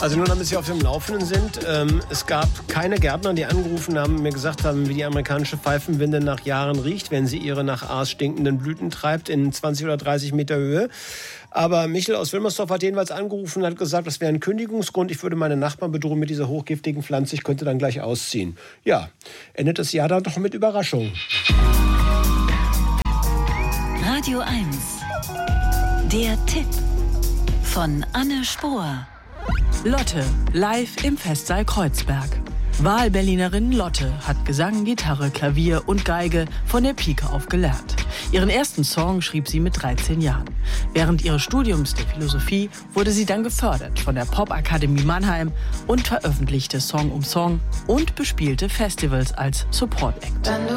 Also nur damit Sie auf dem Laufenden sind, es gab keine Gärtner, die angerufen haben und mir gesagt haben, wie die amerikanische Pfeifenwinde nach Jahren riecht, wenn sie ihre nach Aas stinkenden Blüten treibt in 20 oder 30 Meter Höhe. Aber Michel aus Wilmersdorf hat jedenfalls angerufen und hat gesagt, das wäre ein Kündigungsgrund. Ich würde meine Nachbarn bedrohen mit dieser hochgiftigen Pflanze. Ich könnte dann gleich ausziehen. Ja, endet das Jahr dann doch mit Überraschungen. Radio 1. Der Tipp von Anne Spohr. Lotte, live im Festsaal Kreuzberg. Wahlberlinerin Lotte hat Gesang, Gitarre, Klavier und Geige von der Pike auf gelernt. Ihren ersten Song schrieb sie mit 13 Jahren. Während ihres Studiums der Philosophie wurde sie dann gefördert von der Popakademie Mannheim und veröffentlichte Song um Song und bespielte Festivals als Support-Act.